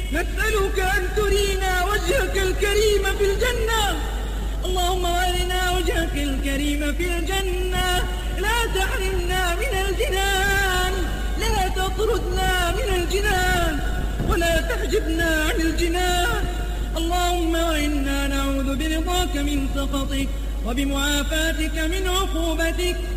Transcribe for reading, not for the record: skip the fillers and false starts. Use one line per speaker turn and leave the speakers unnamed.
نسألك أن ترينا وجهك الكريم في الجنة. اللهم أرنا وجهك الكريم في الجنة، لا تحرمنا من الجنان، لا تطردنا من الجنان، ولا تحجبنا عن الجنان. اللهم إنا نعوذ برضاك من سخطك وبمعافاتك من عقوبتك.